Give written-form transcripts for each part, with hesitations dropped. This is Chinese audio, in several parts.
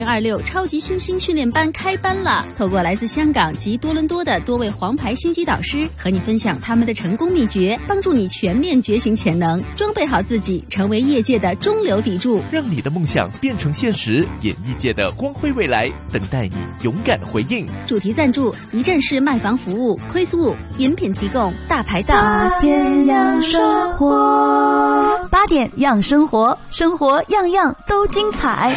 2026超级新星训练班开班了！透过来自香港及多伦多的多位黄牌星级导师，和你分享他们的成功秘诀，帮助你全面觉醒潜能，装备好自己，成为业界的中流砥柱， 让你的梦想变成现实。演艺界的光辉未来，等待你勇敢回应。 主题赞助一站式卖房服务 Chris Wu， 饮品提供大排档。 8点养生活，8点养生活，生活样样都精彩。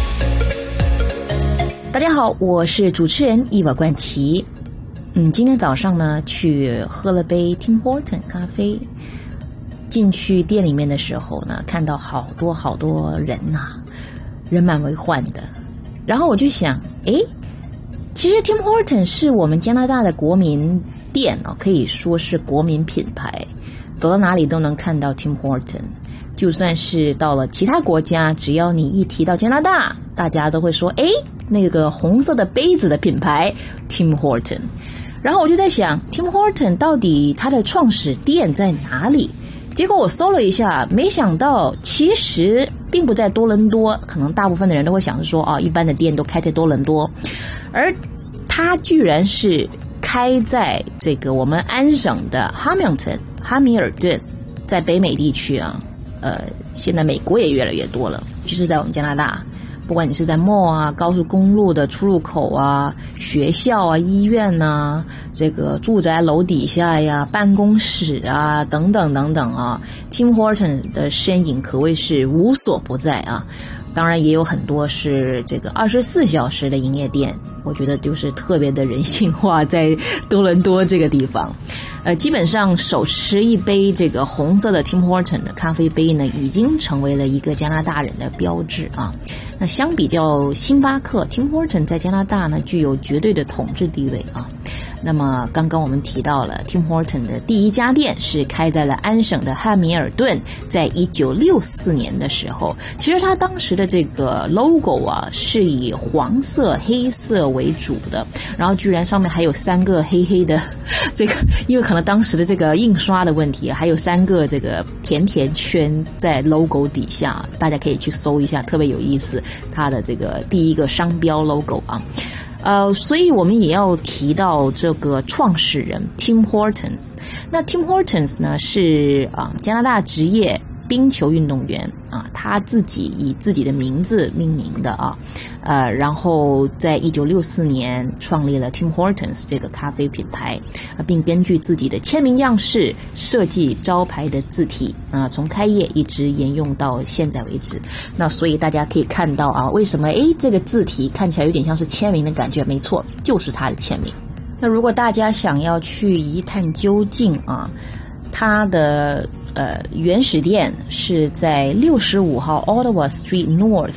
大家好，我是主持人伊娃冠琪。今天早上呢，去喝了杯 Tim Horton 咖啡。进去店里面的时候呢，看到好多人啊，人满为患的。然后我就想，其实 Tim Horton 是我们加拿大的国民店哦，可以说是国民品牌，走到哪里都能看到 Tim Horton。就算是到了其他国家，只要你一提到加拿大，大家都会说，那个红色的杯子的品牌 Tim Horton。然后我就在想 Tim Horton 到底它的创始店在哪里？结果我搜了一下，没想到其实并不在多伦多，可能大部分的人都会想说一般的店都开在多伦多，而它居然是开在这个我们安省的 Hamilton 哈米尔顿，在北美地区啊。现在美国也越来越多了，就是在我们加拿大，不管你是在 mall 啊、高速公路的出入口啊、学校啊、医院啊、这个住宅楼底下呀、办公室啊等等等等啊 ，Tim Horton 的身影可谓是无所不在啊。当然也有很多是这个24小时的营业店，我觉得就是特别的人性化，在多伦多这个地方。基本上手持一杯这个红色的 Tim Horton 的咖啡杯呢，已经成为了一个加拿大人的标志啊。那相比较星巴克 ，Tim Horton 在加拿大呢具有绝对的统治地位啊。那么刚刚我们提到了 Tim Horton 的第一家店是开在了安省的汉密尔顿，在1964年的时候，其实它当时的这个 logo 啊是以黄色、黑色为主的，然后居然上面还有3个黑黑的这个，因为可能当时的这个印刷的问题，还有3个这个甜甜圈在 logo 底下，大家可以去搜一下，特别有意思，它的这个第一个商标 logo 啊。所以我们也要提到这个创始人 Tim Hortons。那 Tim Hortons 呢是加拿大职业冰球运动员啊，他自己以自己的名字命名的啊。然后在1964年创立了 Tim Hortons 这个咖啡品牌，并根据自己的签名样式设计招牌的字体啊，从开业一直沿用到现在为止。那所以大家可以看到啊，为什么这个字体看起来有点像是签名的感觉？没错，就是他的签名。那如果大家想要去一探究竟啊，它的原始店是在65号 Ottawa Street North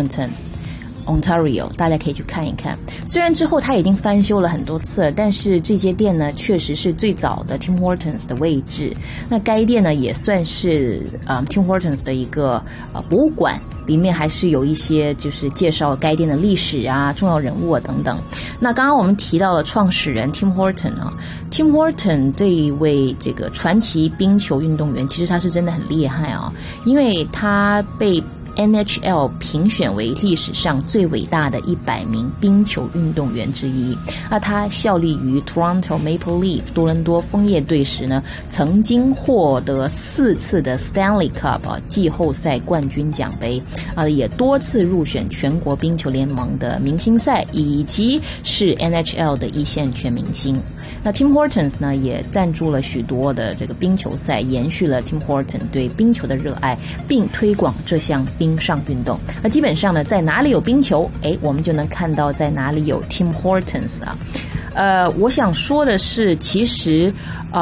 Hamilton。Ontario， 大家可以去看一看。虽然之后它已经翻修了很多次，但是这间店呢，确实是最早的 Tim Hortons 的位置。那该店呢，也算是Tim Hortons 的一个博物馆，里面还是有一些就是介绍该店的历史啊、重要人物啊等等。那刚刚我们提到了创始人 Tim Horton 啊 ，Tim Horton 这一位这个传奇冰球运动员，其实他是真的很厉害啊，因为他被NHL 评选为历史上最伟大的100名冰球运动员之一。他效力于 Toronto Maple Leaf 多伦多枫叶队时呢，曾经获得4次的 Stanley Cup 季后赛冠军奖杯，也多次入选全国冰球联盟的明星赛，以及是 NHL 的一线全明星。那 Tim Hortons 呢，也赞助了许多的这个冰球赛，延续了 Tim Horton 对冰球的热爱，并推广这项冰上运动。基本上呢，在哪里有冰球，我们就能看到在哪里有 Tim Hortons 啊。我想说的是，其实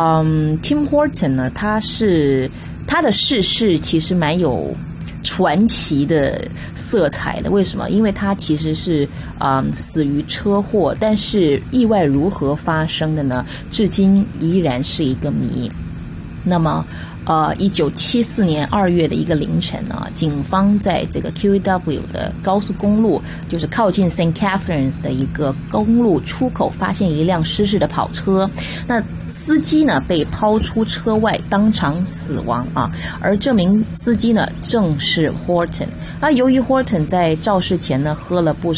Tim Horton 呢，他的逝世其实蛮有传奇的色彩的。为什么？因为他其实是死于车祸，但是意外如何发生的呢？至今依然是一个谜。那么 1974年2月的一个凌晨啊，警方在这个 QEW 的高速公路，就是靠近 St. Catharines 的一个公路出口，发现一辆失事的跑车。那司机呢被抛出车外，当场死亡啊。而这名司机呢正是 Horton。由于 Horton 在肇事前呢喝了不